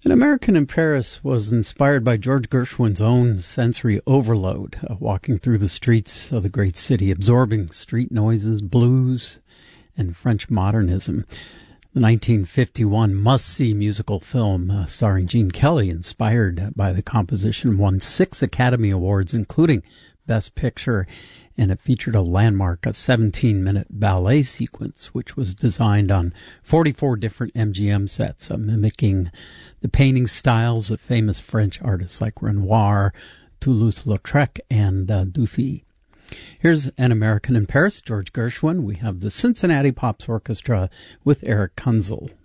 An American in Paris was inspired by George Gershwin's own sensory overload, walking through the streets of the great city, absorbing street noises, blues, and French modernism. The 1951 must-see musical film starring Gene Kelly, inspired by the composition, won 6 Academy Awards, including Best Picture, and it featured a landmark, a 17-minute ballet sequence, which was designed on 44 different MGM sets, mimicking the painting styles of famous French artists like Renoir, Toulouse-Lautrec, and Dufy. Here's An American in Paris, George Gershwin. We have the Cincinnati Pops Orchestra with Eric Kunzel.